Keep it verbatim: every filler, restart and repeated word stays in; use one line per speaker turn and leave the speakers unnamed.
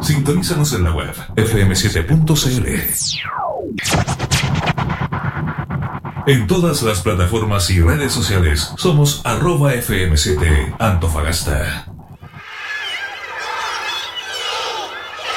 Sintonízanos en la web efe eme siete punto ce ele. En todas las plataformas y redes sociales somos arroba efe eme siete Antofagasta.